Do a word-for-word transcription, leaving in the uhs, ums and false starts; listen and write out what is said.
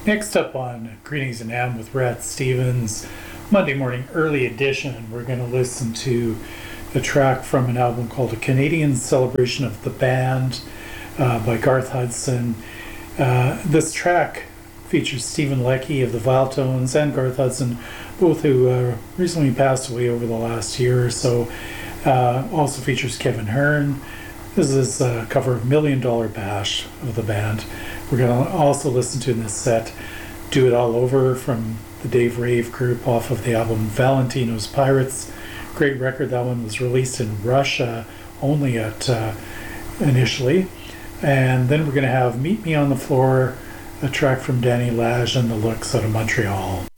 Next up on Greetings and Am with Rat Stevens, Monday morning early edition, we're going to listen to the track from an album called A Canadian Celebration of the Band uh, by Garth Hudson. Uh, this track features Stephen Leckie of the Viletones and Garth Hudson, both who uh, recently passed away over the last year or so. Uh, also features Kevin Hearn. This is a cover of Million Dollar Bash of the band. We're going to also listen to in this set Do It All Over from the Dave Rave group off of the album Valentino's Pirates. Great record. That one was released in Russia only at uh, initially. And then we're going to have Meet Me on the Floor, a track from Danny Lage and the Looks out of Montreal.